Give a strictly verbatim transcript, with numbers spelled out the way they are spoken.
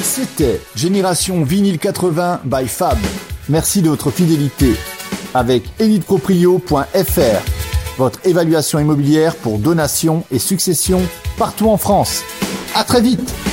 C'était Génération Vinyle quatre-vingts by Fab. Merci de votre fidélité. Avec elite proprio point f r, votre évaluation immobilière pour donation et succession partout en France. À très vite!